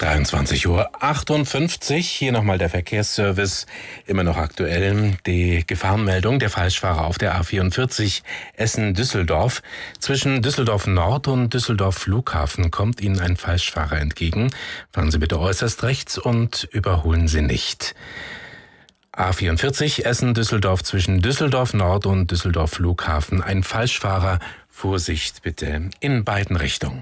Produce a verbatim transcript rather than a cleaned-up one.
dreiundzwanzig Uhr achtundfünfzig, hier nochmal der Verkehrsservice, immer noch aktuell. Die Gefahrenmeldung, der Falschfahrer auf der A vierundvierzig Essen-Düsseldorf. Zwischen Düsseldorf Nord und Düsseldorf Flughafen kommt Ihnen ein Falschfahrer entgegen. Fahren Sie bitte äußerst rechts und überholen Sie nicht. A vierundvierzig Essen-Düsseldorf zwischen Düsseldorf Nord und Düsseldorf Flughafen. Ein Falschfahrer, Vorsicht bitte in beiden Richtungen.